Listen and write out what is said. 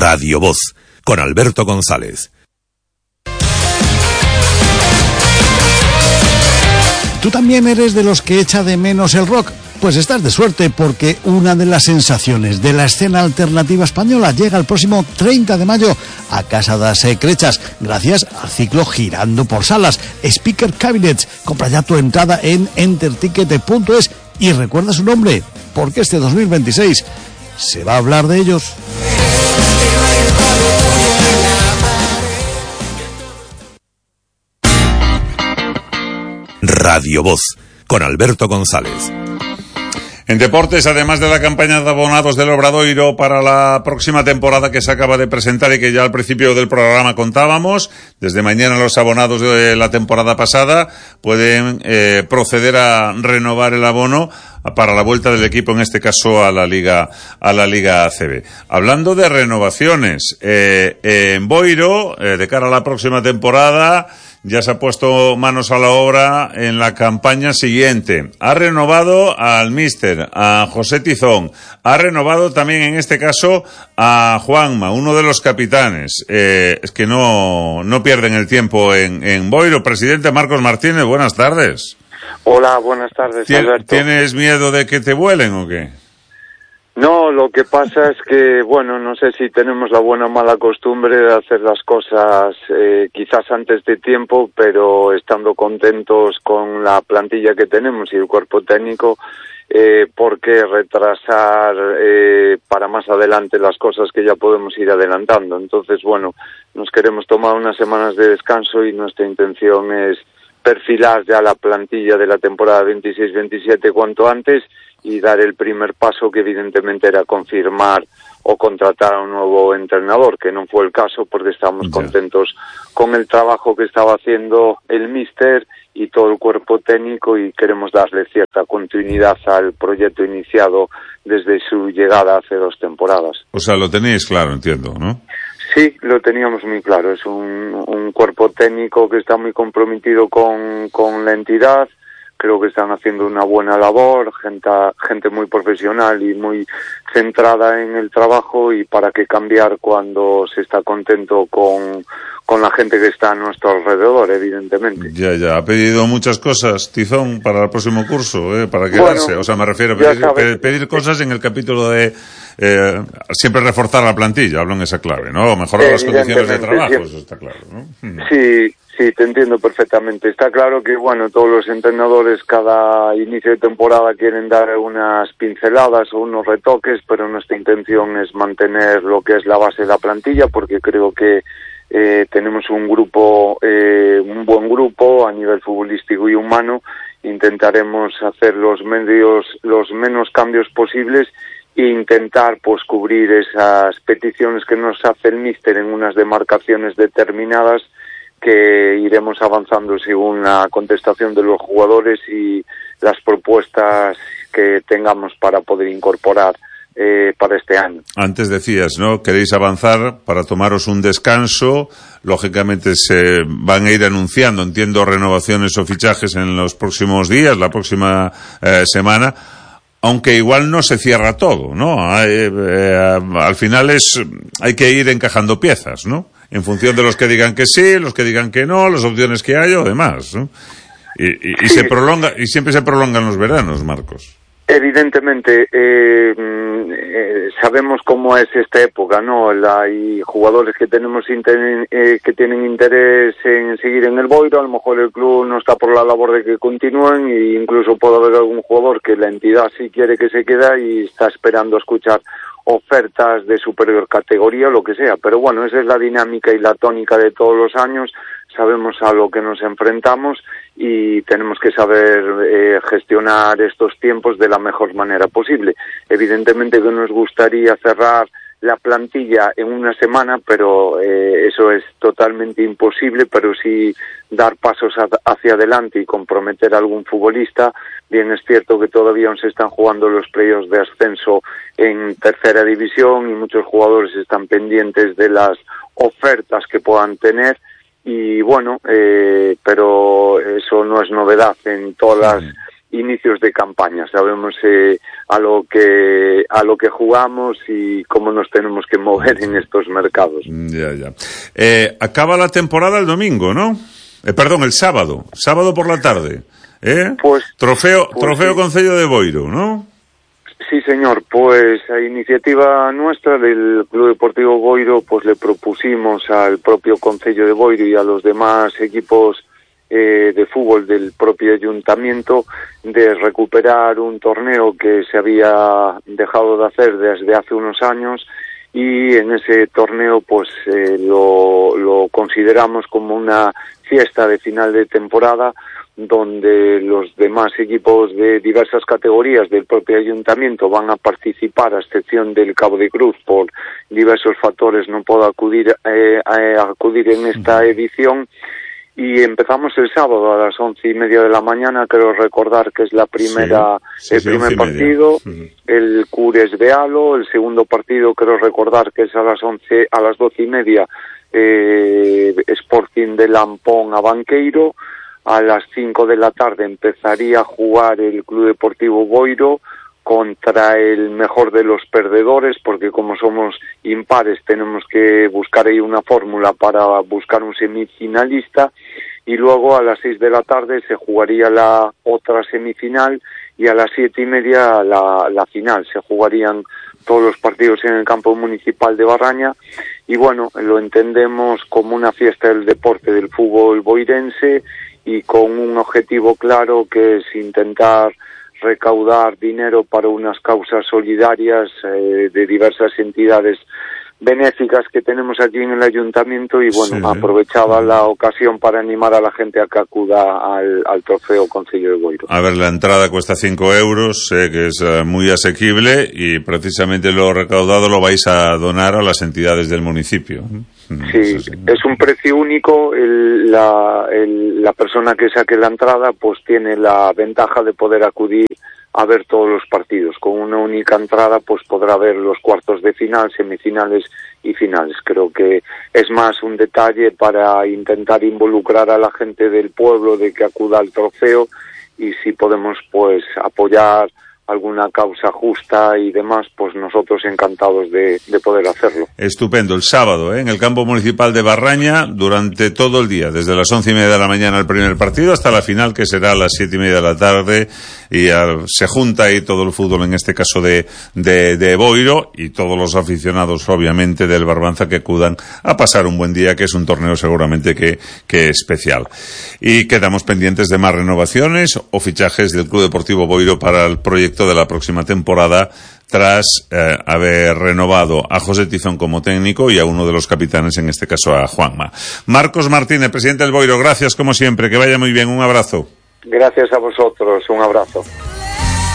Radio Voz, con Alberto González. ¿Tú también eres de los que echa de menos el rock? Pues estás de suerte, porque una de las sensaciones de la escena alternativa española llega el próximo 30 de mayo a Casa das Crechas, gracias al ciclo Girando por Salas, Speaker Cabinets. Compra ya tu entrada en enterticket.es y recuerda su nombre, porque este 2026 se va a hablar de ellos. Radio Voz, con Alberto González. En deportes, además de la campaña de abonados del Obradoiro para la próxima temporada que se acaba de presentar y que ya al principio del programa contábamos, desde mañana los abonados de la temporada pasada pueden proceder a renovar el abono para la vuelta del equipo, en este caso a la Liga ACB. Hablando de renovaciones, en Boiro, de cara a la próxima temporada, ya se ha puesto manos a la obra en la campaña siguiente. Ha renovado al míster, a José Tizón. Ha renovado también, en este caso, a Juanma, uno de los capitanes. Es que no pierden el tiempo en Boiro. Presidente Marcos Martínez, buenas tardes. Hola, buenas tardes, Alberto. ¿Tienes miedo de que te vuelen o qué? No, lo que pasa es que, bueno, no sé si tenemos la buena o mala costumbre de hacer las cosas quizás antes de tiempo, pero estando contentos con la plantilla que tenemos y el cuerpo técnico, ¿por qué retrasar para más adelante las cosas que ya podemos ir adelantando? Entonces, bueno, nos queremos tomar unas semanas de descanso y nuestra intención es perfilar ya la plantilla de la temporada 26-27 cuanto antes y dar el primer paso, que evidentemente era confirmar o contratar a un nuevo entrenador, que no fue el caso porque estábamos contentos con el trabajo que estaba haciendo el míster y todo el cuerpo técnico, y queremos darle cierta continuidad al proyecto iniciado desde su llegada hace 2 temporadas. O sea, lo tenéis claro, entiendo, ¿no? Sí, lo teníamos muy claro. Es un cuerpo técnico que está muy comprometido con la entidad. Creo que están haciendo una buena labor, gente muy profesional y muy centrada en el trabajo, y para qué cambiar cuando se está contento con la gente que está a nuestro alrededor, evidentemente. Ya, ha pedido muchas cosas, Tizón, para el próximo curso, para quedarse. Bueno, o sea, me refiero a pedir cosas en el capítulo de siempre reforzar la plantilla, hablo en esa clave, ¿no? Mejorar las condiciones de trabajo, eso está claro, ¿no? Sí, te entiendo perfectamente. Está claro que, bueno, todos los entrenadores cada inicio de temporada quieren dar unas pinceladas o unos retoques, pero nuestra intención es mantener lo que es la base de la plantilla, porque creo que tenemos un buen grupo a nivel futbolístico y humano. Intentaremos hacer los menos cambios posibles e intentar pues cubrir esas peticiones que nos hace el míster en unas demarcaciones determinadas, que iremos avanzando según la contestación de los jugadores y las propuestas que tengamos para poder incorporar para este año. Antes decías, ¿no? Queréis avanzar para tomaros un descanso. Lógicamente se van a ir anunciando, entiendo, renovaciones o fichajes en los próximos días, la próxima semana. Aunque igual no se cierra todo, ¿no? Al final hay que ir encajando piezas, ¿no? En función de los que digan que sí, los que digan que no, las opciones que hay o demás, ¿no? Y se prolonga, y siempre se prolongan los veranos, Marcos. Evidentemente, sabemos cómo es esta época, ¿no? Hay jugadores que que tienen interés en seguir en el Boiro. A lo mejor el club no está por la labor de que continúen, e incluso puede haber algún jugador que la entidad sí quiere que se quede y está esperando escuchar ofertas de superior categoría o lo que sea. Pero bueno, esa es la dinámica y la tónica de todos los años. Sabemos a lo que nos enfrentamos y tenemos que saber gestionar estos tiempos de la mejor manera posible. Evidentemente que nos gustaría cerrar la plantilla en una semana, pero eso es totalmente imposible, pero sí dar pasos hacia adelante y comprometer a algún futbolista. Bien, es cierto que todavía aún se están jugando los playoffs de ascenso en tercera división y muchos jugadores están pendientes de las ofertas que puedan tener. Y bueno, pero eso no es novedad en todas las inicios de campaña, sabemos a lo que jugamos y cómo nos tenemos que mover en estos mercados. Ya. Acaba la temporada el domingo, ¿no? Perdón, el sábado por la tarde. Pues Trofeo sí. Concello de Boiro, ¿no? Sí, señor, pues a iniciativa nuestra del Club Deportivo Boiro, pues le propusimos al propio Concello de Boiro y a los demás equipos de fútbol del propio ayuntamiento de recuperar un torneo que se había dejado de hacer desde hace unos años, y en ese torneo pues lo consideramos como una fiesta de final de temporada, donde los demás equipos de diversas categorías del propio ayuntamiento van a participar, a excepción del Cabo de Cruz, por diversos factores no puedo acudir en esta edición. Y empezamos el sábado a las 11:30 de la mañana, creo recordar que es el primer partido, el Cures Bealo. El segundo partido creo recordar que es a las 12:30, Sporting de Lampón a Banqueiro. A las 5 de la tarde empezaría a jugar el Club Deportivo Boiro contra el mejor de los perdedores, porque como somos impares tenemos que buscar ahí una fórmula para buscar un semifinalista, y luego a las 6 de la tarde se jugaría la otra semifinal, y a las 7:30 la final. Se jugarían todos los partidos en el campo municipal de Barraña, y bueno, lo entendemos como una fiesta del deporte del fútbol boirense, y con un objetivo claro, que es intentar recaudar dinero para unas causas solidarias de diversas entidades benéficas que tenemos aquí en el ayuntamiento, y bueno, sí, aprovechaba la ocasión para animar a la gente a que acuda al trofeo Concello de Boiro. A ver, la entrada cuesta 5 euros, que es muy asequible, y precisamente lo recaudado lo vais a donar a las entidades del municipio. Sí, es un precio único. La persona que saque la entrada pues tiene la ventaja de poder acudir a ver todos los partidos. Con una única entrada pues podrá ver los cuartos de final, semifinales y finales. Creo que es más un detalle para intentar involucrar a la gente del pueblo de que acuda al trofeo, y si podemos pues apoyar alguna causa justa y demás, pues nosotros encantados de poder hacerlo. Estupendo. El sábado, en el campo municipal de Barraña, durante todo el día, desde las 11:30 de la mañana el primer partido hasta la final, que será a las 7:30 de la tarde, y se junta ahí todo el fútbol, en este caso de Boiro, y todos los aficionados, obviamente, del Barbanza, que acudan a pasar un buen día, que es un torneo seguramente que especial. Y quedamos pendientes de más renovaciones o fichajes del Club Deportivo Boiro para el proyecto de la próxima temporada, tras haber renovado a José Tizón como técnico y a uno de los capitanes, en este caso a Juanma. Marcos Martínez, presidente del Boiro, gracias como siempre, que vaya muy bien, un abrazo. Gracias a vosotros, un abrazo.